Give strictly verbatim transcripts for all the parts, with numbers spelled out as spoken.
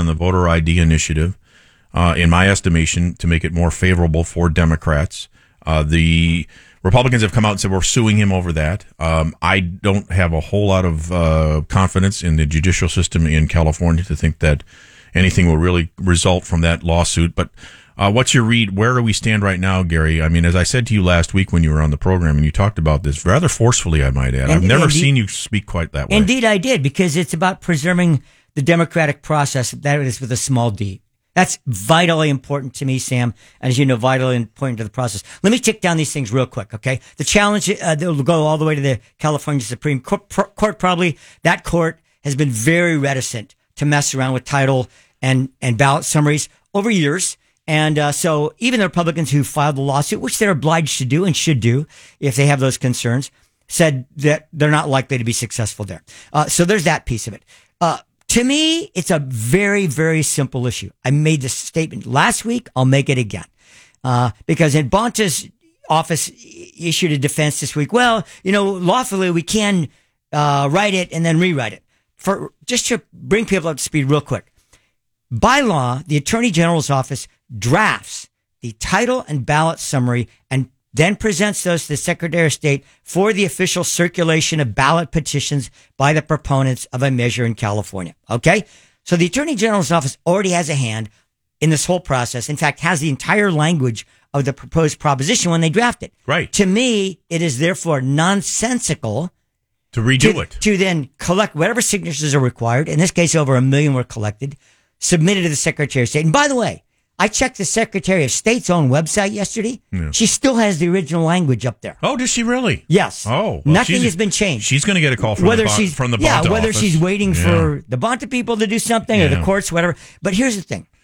on the voter I D initiative, uh, in my estimation, to make it more favorable for Democrats. Uh, the Republicans have come out and said we're suing him over that. Um, I don't have a whole lot of uh, confidence in the judicial system in California to think that anything will really result from that lawsuit. But uh, what's your read? Where do we stand right now, Gary? I mean, as I said to you last week when you were on the program and you talked about this rather forcefully, I might add. I've never indeed, seen you speak quite that way. Indeed, I did, because it's about preserving the democratic process. That is with a small d. That's vitally important to me, Sam. And as you know, vitally important to the process. Let me tick down these things real quick, okay? The challenge, uh, will go all the way to the California Supreme Court, court, probably. That court has been very reticent to mess around with title and, and ballot summaries over years. And uh, so even the Republicans who filed the lawsuit, which they're obliged to do and should do if they have those concerns, said that they're not likely to be successful there. Uh, so there's that piece of it. Uh, to me, it's a very, very simple issue. I made this statement last week. I'll make it again. Uh, because in Bonta's office issued a defense this week. Well, you know, lawfully we can uh, write it and then rewrite it. For just to bring people up to speed real quick. By law, the Attorney General's office drafts the title and ballot summary and then presents those to the Secretary of State for the official circulation of ballot petitions by the proponents of a measure in California. Okay? So the Attorney General's office already has a hand in this whole process. In fact, has the entire language of the proposed proposition when they draft it. Right. To me, it is therefore nonsensical to redo to, it. To then collect whatever signatures are required. In this case, over a million were collected, submitted to the Secretary of State. And by the way, I checked the Secretary of State's own website yesterday. Yeah. She still has the original language up there. Oh, does she really? Yes. Oh, well, nothing has been changed. She's going to get a call from whether the bon- she's from the Bonta yeah, whether office. she's waiting yeah. for the Bonta people to do something yeah. or the courts, whatever. But here's the thing: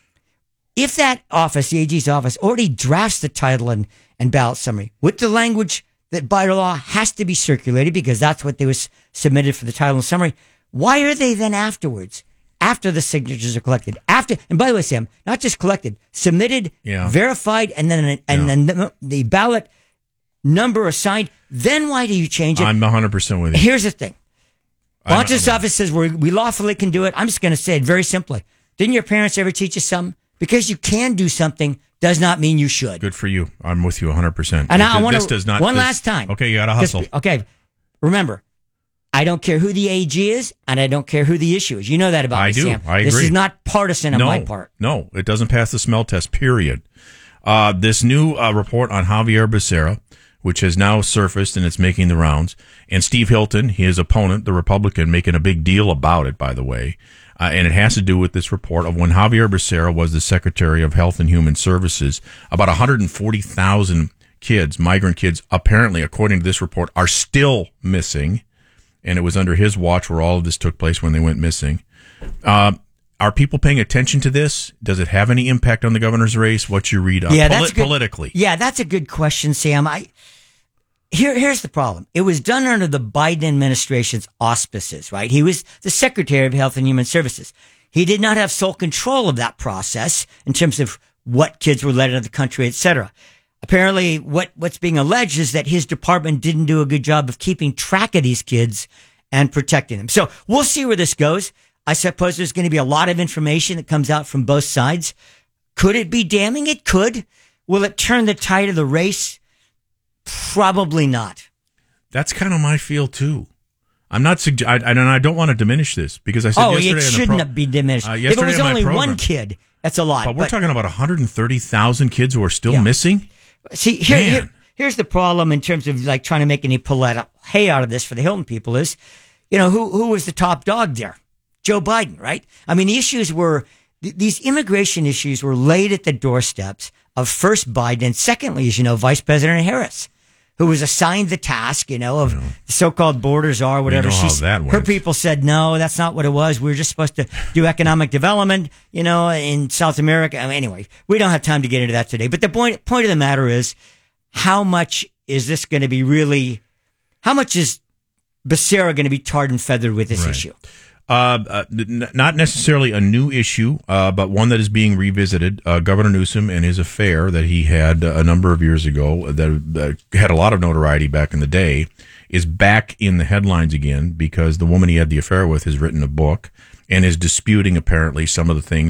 if that office, the A G's office, already drafts the title and, and ballot summary with the language that by law has to be circulated because that's what they was submitted for the title and summary, why are they then afterwards? After the signatures are collected, after, and by the way, Sam, not just collected, submitted, yeah. verified, and then and yeah. then the, the ballot number assigned. Then why do you change it? I'm one hundred percent with you. Here's the thing: Bonta's office says we we lawfully can do it. I'm just going to say it very simply. Didn't your parents ever teach you something? Because you can do something does not mean you should. Good for you. I'm with you one hundred percent. And now I want this does not one this, last time. Okay, you got to hustle. This, okay, remember. I don't care who the A G is, and I don't care who the issue is. You know that about I me, do. Sam. I agree. This is not partisan on no, my part. No, it doesn't pass the smell test, period. Uh, this new uh, report on Xavier Becerra, which has now surfaced and it's making the rounds, and Steve Hilton, his opponent, the Republican, making a big deal about it, by the way, uh, and it has to do with this report of when Xavier Becerra was the Secretary of Health and Human Services, about one hundred forty thousand kids, migrant kids, apparently, according to this report, are still missing. And it was under his watch where all of this took place when they went missing. Uh, are people paying attention to this? Does it have any impact on the governor's race? What's your read on yeah, Poli- that's good. politically? Yeah, that's a good question, Sam. I here, here's the problem. It was done under the Biden administration's auspices, right? He was the Secretary of Health and Human Services. He did not have sole control of that process in terms of what kids were let into the country, et cetera. Apparently, what, what's being alleged is that his department didn't do a good job of keeping track of these kids and protecting them. So we'll see where this goes. I suppose there's going to be a lot of information that comes out from both sides. Could it be damning? It could. Will it turn the tide of the race? Probably not. That's kind of my feel, too. I'm not, sugge- I, I, and I don't want to diminish this because I said oh, yesterday. it shouldn't pro- be diminished. Uh, if it was only one kid, that's a lot. But we're but, talking about one hundred thirty thousand kids who are still yeah. missing? See, here, here, here's the problem in terms of like trying to make any polite hay out of this for the Hilton people is, you know, who who was the top dog there? Joe Biden, right? I mean, the issues were, th- these immigration issues were laid at the doorsteps of first Biden and secondly, as you know, Vice President Harris, who was assigned the task, you know, of you know, the so-called border czar, whatever. You know She's, how that went. Her people said, no, that's not what it was. We were just supposed to do economic development, you know, in South America. I mean, anyway, we don't have time to get into that today. But the point, point of the matter is, how much is this going to be really, how much is Becerra going to be tarred and feathered with this right. issue? Uh, uh, n- not necessarily a new issue, uh, but one that is being revisited. Uh, Governor Newsom and his affair that he had a number of years ago that uh, had a lot of notoriety back in the day is back in the headlines again because the woman he had the affair with has written a book and is disputing apparently some of the things